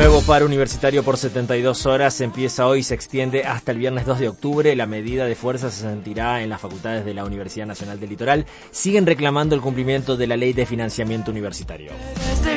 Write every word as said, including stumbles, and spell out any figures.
Nuevo paro universitario por setenta y dos horas empieza hoy y se extiende hasta el viernes dos de octubre. La medida de fuerza se sentirá en las facultades de la Universidad Nacional del Litoral. Siguen reclamando el cumplimiento de la ley de financiamiento universitario.